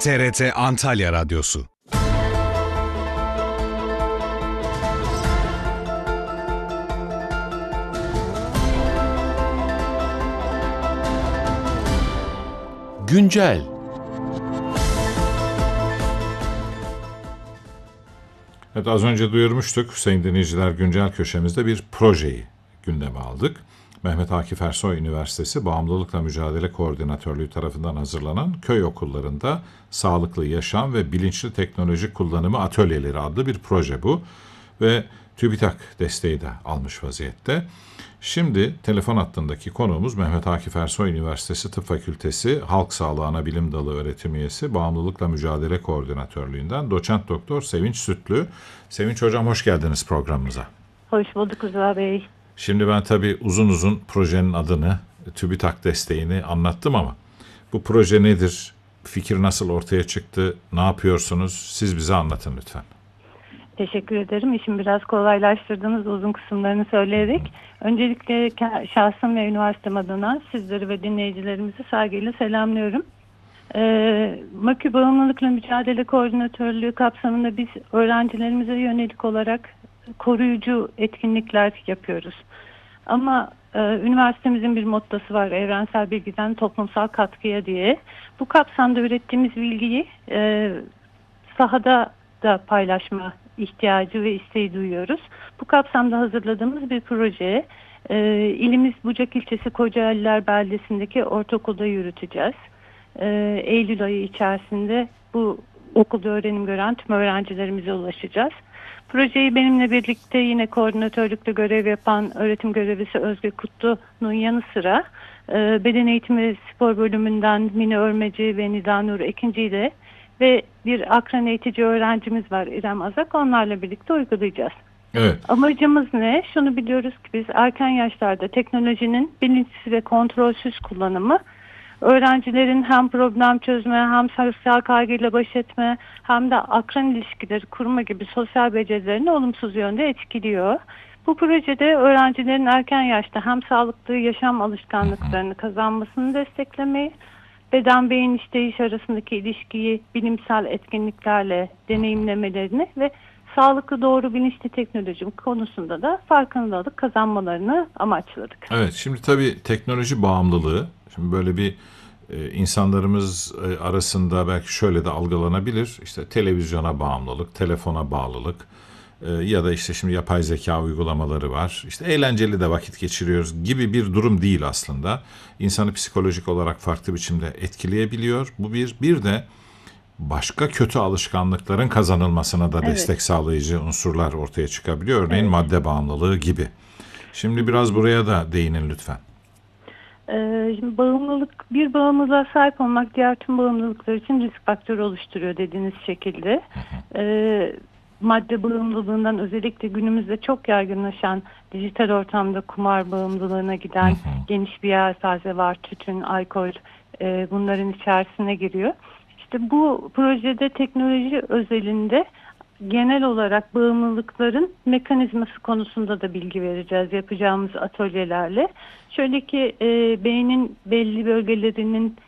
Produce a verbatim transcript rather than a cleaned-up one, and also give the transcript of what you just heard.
T R T Antalya Radyosu. Güncel. Evet, az önce duyurmuştuk sayın dinleyiciler, güncel köşemizde bir projeyi gündeme aldık. Mehmet Akif Ersoy Üniversitesi Bağımlılıkla Mücadele Koordinatörlüğü tarafından hazırlanan köy okullarında sağlıklı yaşam ve bilinçli teknoloji kullanımı atölyeleri adlı bir proje bu. Ve TÜBİTAK desteği de almış vaziyette. Şimdi telefon hattındaki konuğumuz Mehmet Akif Ersoy Üniversitesi Tıp Fakültesi Halk Sağlığı Anabilim Dalı Öğretim Üyesi Bağımlılıkla Mücadele Koordinatörlüğü'nden Doçent Doktor Sevinç Sütlü. Sevinç Hocam, hoş geldiniz programımıza. Hoş bulduk Rıza Bey. Şimdi ben tabii uzun uzun projenin adını, TÜBİTAK desteğini anlattım ama bu proje nedir? Fikir nasıl ortaya çıktı? Ne yapıyorsunuz? Siz bize anlatın lütfen. Teşekkür ederim. İşimi biraz kolaylaştırdınız uzun kısımlarını söyleyerek. Öncelikle şahsım ve üniversitem adına sizleri ve dinleyicilerimizi saygıyla selamlıyorum. Ee, MAKÜ Bağımlılıkla Mücadele Koordinatörlüğü kapsamında biz öğrencilerimize yönelik olarak koruyucu etkinlikler yapıyoruz. Ama e, üniversitemizin bir mottosu var: evrensel bilgiden toplumsal katkıya diye. Bu kapsamda ürettiğimiz bilgiyi e, sahada da paylaşma ihtiyacı ve isteği duyuyoruz. Bu kapsamda hazırladığımız bir proje, e, ilimiz Bucak ilçesi Kocaeliler beldesindeki ortaokulda yürüteceğiz. E, Eylül ayı içerisinde bu okulda öğrenim gören tüm öğrencilerimize ulaşacağız. Projeyi benimle birlikte yine koordinatörlükte görev yapan öğretim görevlisi Özge Kutlu'nun yanı sıra e, beden eğitimi ve spor bölümünden Mine Örmeci ve Nidanur Ekinci ile ve bir akran eğitici öğrencimiz var, İrem Azak. Onlarla birlikte uygulayacağız. Evet. Amacımız ne? Şunu biliyoruz ki biz erken yaşlarda teknolojinin bilinçsiz ve kontrolsüz kullanımı öğrencilerin hem problem çözme, hem sosyal kaygıyla baş etme, hem de akran ilişkileri kurma gibi sosyal becerilerini olumsuz yönde etkiliyor. Bu projede öğrencilerin erken yaşta hem sağlıklı yaşam alışkanlıklarını kazanmasını desteklemeyi, beden beyin işleyiş arasındaki ilişkiyi bilimsel etkinliklerle deneyimlemelerini ve sağlıklı doğru bilinçli teknoloji konusunda da farkındalık kazanmalarını amaçladık. Evet, şimdi tabii teknoloji bağımlılığı, şimdi böyle bir e, insanlarımız e, arasında belki şöyle de algılanabilir. İşte televizyona bağımlılık, telefona bağlılık e, ya da işte şimdi yapay zeka uygulamaları var. İşte eğlenceli de vakit geçiriyoruz gibi bir durum değil aslında. İnsanı psikolojik olarak farklı biçimde etkileyebiliyor. Bu bir, bir de başka kötü alışkanlıkların kazanılmasına da Evet. destek sağlayıcı unsurlar ortaya çıkabiliyor. Örneğin Evet. madde bağımlılığı gibi. Şimdi biraz buraya da değinin lütfen. Ee, şimdi bağımlılık, bir bağımlılığa sahip olmak diğer tüm bağımlılıklar için risk faktörü oluşturuyor dediğiniz şekilde. Ee, madde bağımlılığından özellikle günümüzde çok yaygınlaşan dijital ortamda kumar bağımlılığına giden geniş bir yelpaze var. Tütün, alkol e, bunların içerisine giriyor. İşte bu projede teknoloji özelinde genel olarak bağımlılıkların mekanizması konusunda da bilgi vereceğiz yapacağımız atölyelerle. Şöyle ki e, beynin belli bölgelerinin